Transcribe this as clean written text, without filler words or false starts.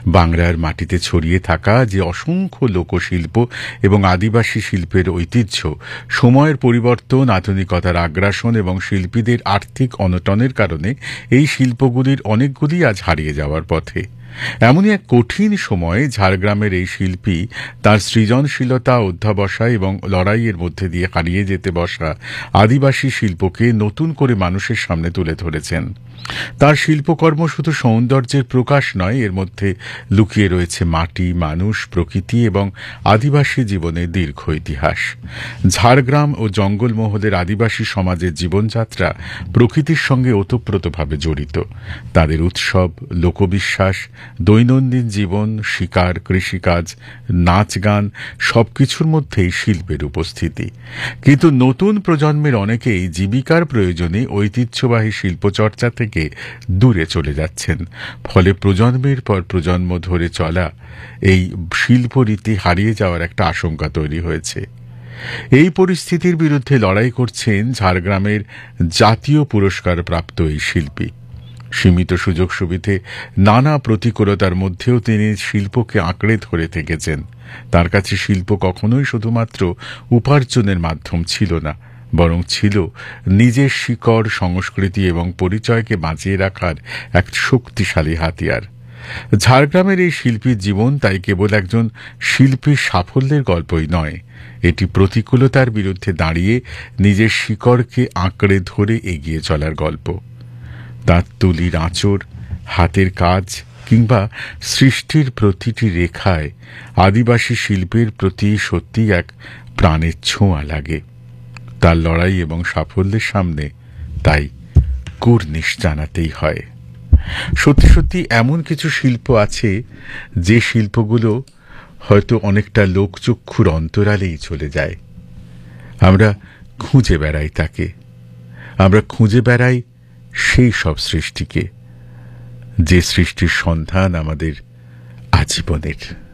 বাংলার মাটিতে ছড়িয়ে থাকা যে অসংখ্য লোকশিল্প এবং আদিবাসী শিল্পের ঐতিহ্য সময়ের পরিবর্তন, আধুনিকতার আগ্রাসন এবং শিল্পীদের আর্থিক অনটনের কারণে এই শিল্পগুলির অনেকগুলি আজ হারিয়ে যাওয়ার পথে। এমনই এক কঠিন সময়ে ঝাড়গ্রামের এই শিল্পী তার সৃজনশীলতা, অধ্যাবসায় এবং লড়াইয়ের মধ্যে দিয়ে হারিয়ে যেতে বসা আদিবাসী শিল্পকে নতুন করে মানুষের সামনে তুলে ধরেছেন। তার শিল্পকর্ম শুধু সৌন্দর্যের প্রকাশ নয়, এর মধ্যে লুকিয়ে রয়েছে মাটি, মানুষ, প্রকৃতি এবং আদিবাসী জীবনের দীর্ঘ ইতিহাস। ঝাড়গ্রাম ও জঙ্গলমহলের আদিবাসী সমাজের জীবনযাত্রা প্রকৃতির সঙ্গে ওতপ্রোতভাবে জড়িত। তাদের উৎসব, লোকবিশ্বাস, দৈনন্দিন জীবন, শিকার, কৃষিকাজ, নাচ, গান সবকিছুর মধ্যেই শিল্পের উপস্থিতি। কিন্তু নতুন প্রজন্মের অনেকেই জীবিকার প্রয়োজনে ঐতিহ্যবাহী শিল্পচর্চা থেকে দূরে চলে যাচ্ছেন। ফলে প্রজন্মের পর প্রজন্ম ধরে চলা এই শিল্পরীতি হারিয়ে যাওয়ার একটা আশঙ্কা তৈরি হয়েছে। এই পরিস্থিতির বিরুদ্ধে লড়াই করছেন ঝাড়গ্রামের জাতীয় পুরস্কার প্রাপ্ত এই শিল্পী। সীমিত সুযোগ সুবিধে, নানা প্রতিকূলতার মধ্যেও তিনি শিল্পকে আঁকড়ে ধরে থেকেছেন। তার কাছে শিল্প কখনোই শুধুমাত্র উপার্জনের মাধ্যম ছিল না, বরং ছিল নিজের শিকড়, সংস্কৃতি এবং পরিচয়কে বাঁচিয়ে রাখার এক শক্তিশালী হাতিয়ার। ঝাড়গ্রামের এই শিল্পীর জীবন তাই কেবল একজন শিল্পীর সাফল্যের গল্পই নয়, এটি প্রতিকূলতার বিরুদ্ধে দাঁড়িয়ে নিজের শিকড়কে আঁকড়ে ধরে এগিয়ে চলার গল্প। তাঁর তুলির আঁচড়, হাতের কাজ কিংবা সৃষ্টির প্রতিটি রেখায় আদিবাসী শিল্পের প্রতি সত্যি এক প্রাণের ছোঁয়া লাগে। তার লড়াই এবং সাফল্যের সামনে তাই কুর্নিশ জানাতেই হয়। সত্যি সত্যি এমন কিছু শিল্প আছে যে শিল্পগুলো হয়তো অনেকটা লোকচক্ষুর অন্তরালেই চলে যায়। আমরা খুঁজে বেড়াই তাকে, আমরা খুঁজে বেড়াই সেই সব সৃষ্টিকে, যে সৃষ্টির সন্ধান আমাদের আজীবনের।